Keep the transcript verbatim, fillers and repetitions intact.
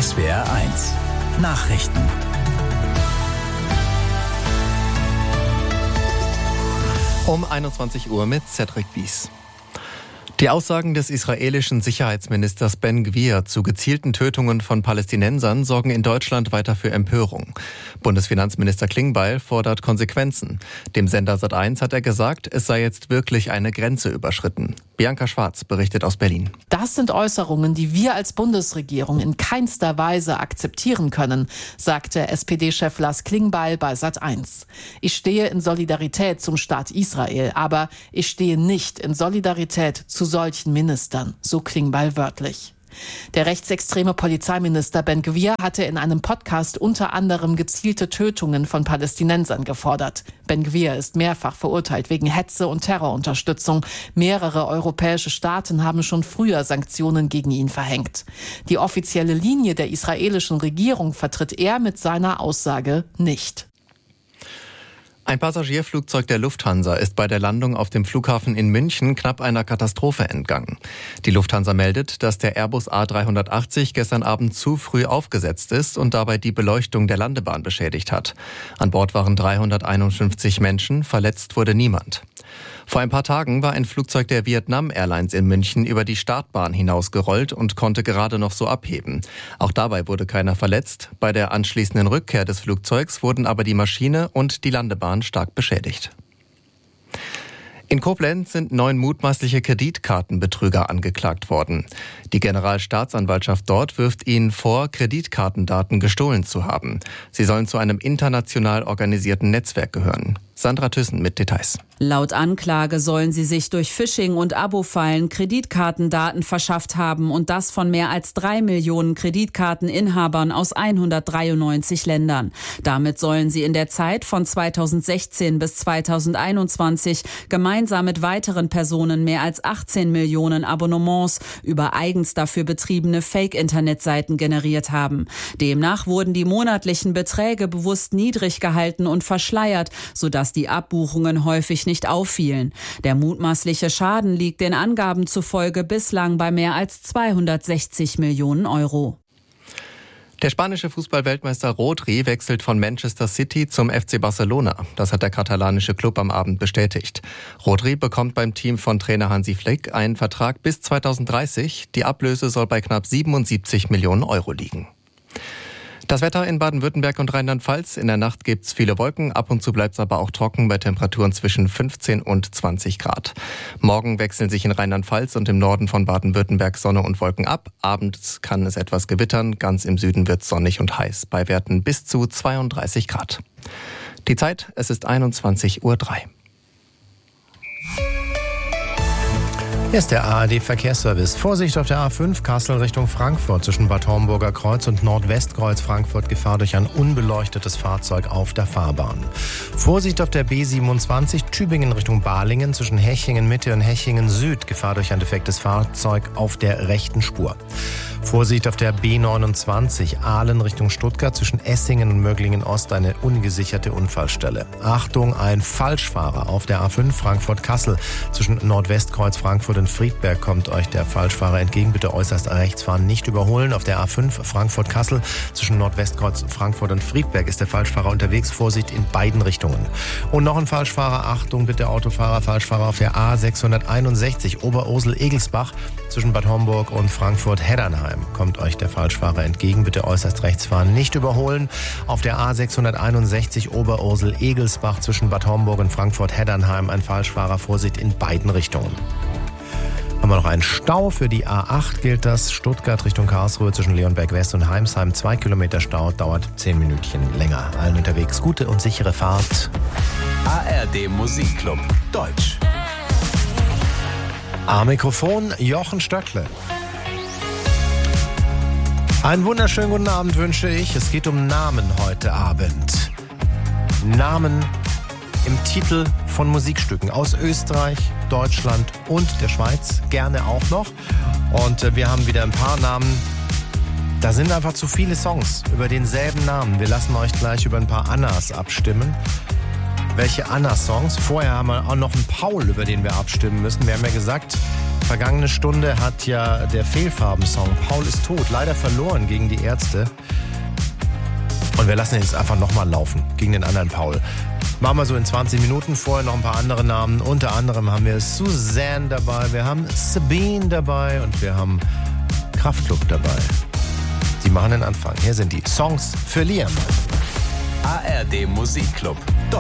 S W R eins Nachrichten. Um einundzwanzig Uhr mit Cedric Bies. Die Aussagen des israelischen Sicherheitsministers Ben Gvir zu gezielten Tötungen von Palästinensern sorgen in Deutschland weiter für Empörung. Bundesfinanzminister Klingbeil fordert Konsequenzen. Dem Sender Sat eins hat er gesagt, es sei jetzt wirklich eine Grenze überschritten. Bianca Schwarz berichtet aus Berlin. Das sind Äußerungen, die wir als Bundesregierung in keinster Weise akzeptieren können, sagte S P D-Chef Lars Klingbeil bei Sat eins. Ich stehe in Solidarität zum Staat Israel, aber ich stehe nicht in Solidarität zu solchen Ministern, so Klingbeil wörtlich. Der rechtsextreme Polizeiminister Ben Gvir hatte in einem Podcast unter anderem gezielte Tötungen von Palästinensern gefordert. Ben Gvir ist mehrfach verurteilt wegen Hetze und Terrorunterstützung. Mehrere europäische Staaten haben schon früher Sanktionen gegen ihn verhängt. Die offizielle Linie der israelischen Regierung vertritt er mit seiner Aussage nicht. Ein Passagierflugzeug der Lufthansa ist bei der Landung auf dem Flughafen in München knapp einer Katastrophe entgangen. Die Lufthansa meldet, dass der Airbus A dreihundertachtzig gestern Abend zu früh aufgesetzt ist und dabei die Beleuchtung der Landebahn beschädigt hat. An Bord waren dreihunderteinundfünfzig Menschen, verletzt wurde niemand. Vor ein paar Tagen war ein Flugzeug der Vietnam Airlines in München über die Startbahn hinausgerollt und konnte gerade noch so abheben. Auch dabei wurde keiner verletzt. Bei der anschließenden Rückkehr des Flugzeugs wurden aber die Maschine und die Landebahn stark beschädigt. In Koblenz sind neun mutmaßliche Kreditkartenbetrüger angeklagt worden. Die Generalstaatsanwaltschaft dort wirft ihnen vor, Kreditkartendaten gestohlen zu haben. Sie sollen zu einem international organisierten Netzwerk gehören. Sandra Thyssen mit Details. Laut Anklage sollen sie sich durch Phishing und Abo-Fallen Kreditkartendaten verschafft haben und das von mehr als drei Millionen Kreditkarteninhabern aus hundertdreiundneunzig Ländern. Damit sollen sie in der Zeit von zweitausendsechzehn bis zweitausendeinundzwanzig gemeinsam mit weiteren Personen mehr als achtzehn Millionen Abonnements über eigens dafür betriebene Fake-Internetseiten generiert haben. Demnach wurden die monatlichen Beträge bewusst niedrig gehalten und verschleiert, sodass die Abbuchungen häufig nicht auffielen. Der mutmaßliche Schaden liegt den Angaben zufolge bislang bei mehr als zweihundertsechzig Millionen Euro. Der spanische Fußballweltmeister Rodri wechselt von Manchester City zum F C Barcelona. Das hat der katalanische Club am Abend bestätigt. Rodri bekommt beim Team von Trainer Hansi Flick einen Vertrag bis zweitausenddreißig. Die Ablöse soll bei knapp siebenundsiebzig Millionen Euro liegen. Das Wetter in Baden-Württemberg und Rheinland-Pfalz. In der Nacht gibt's viele Wolken, ab und zu bleibt's aber auch trocken bei Temperaturen zwischen fünfzehn und zwanzig Grad. Morgen wechseln sich in Rheinland-Pfalz und im Norden von Baden-Württemberg Sonne und Wolken ab. Abends kann es etwas gewittern, ganz im Süden wird's sonnig und heiß, bei Werten bis zu zweiunddreißig Grad. Die Zeit, es ist einundzwanzig Uhr drei. Hier ist der A R D-Verkehrsservice. Vorsicht auf der A fünf Kassel Richtung Frankfurt zwischen Bad Homburger Kreuz und Nordwestkreuz Frankfurt. Gefahr durch ein unbeleuchtetes Fahrzeug auf der Fahrbahn. Vorsicht auf der B siebenundzwanzig Tübingen Richtung Balingen zwischen Hechingen Mitte und Hechingen Süd. Gefahr durch ein defektes Fahrzeug auf der rechten Spur. Vorsicht auf der B neunundzwanzig Aalen Richtung Stuttgart zwischen Essingen und Möglingen Ost eine ungesicherte Unfallstelle. Achtung, ein Falschfahrer auf der A fünf Frankfurt-Kassel zwischen Nordwestkreuz Frankfurt und Friedberg kommt euch der Falschfahrer entgegen. Bitte äußerst rechts fahren, nicht überholen. Auf der A fünf Frankfurt-Kassel zwischen Nordwestkreuz Frankfurt und Friedberg ist der Falschfahrer unterwegs. Vorsicht in beiden Richtungen. Und noch ein Falschfahrer. Achtung bitte Autofahrer, Falschfahrer auf der A sechshunderteinundsechzig Oberursel-Egelsbach zwischen Bad Homburg und Frankfurt-Heddernheim. Kommt euch der Falschfahrer entgegen. Bitte äußerst rechts fahren, nicht überholen. Auf der A sechshunderteinundsechzig Oberursel-Egelsbach zwischen Bad Homburg und Frankfurt-Heddernheim ein Falschfahrer. Vorsicht in beiden Richtungen. Haben wir noch einen Stau. Für die A acht gilt das. Stuttgart Richtung Karlsruhe zwischen Leonberg West und Heimsheim. Zwei Kilometer Stau, dauert zehn Minütchen länger. Allen unterwegs gute und sichere Fahrt. A R D Musikclub Deutsch. Am Mikrofon Jochen Stöckle. Einen wunderschönen guten Abend wünsche ich. Es geht um Namen heute Abend. Namen im Titel von Musikstücken aus Österreich, Deutschland und der Schweiz, gerne auch noch. Und äh, wir haben wieder ein paar Namen. Da sind einfach zu viele Songs über denselben Namen. Wir lassen euch gleich über ein paar Annas abstimmen. Welche Anna-Songs? Vorher haben wir auch noch einen Paul, über den wir abstimmen müssen. Wir haben ja gesagt, Vergangene Stunde hat ja der Fehlfarben-Song Paul ist tot leider verloren gegen die Ärzte. Und wir lassen ihn jetzt einfach nochmal laufen gegen den anderen Paul. Machen wir so in zwanzig Minuten. Vorher noch ein paar andere Namen. Unter anderem haben wir Suzanne dabei, wir haben Sabine dabei und wir haben Kraftklub dabei. Sie machen den Anfang. Hier sind die Songs für Liam. A R D Musikclub Deutsch.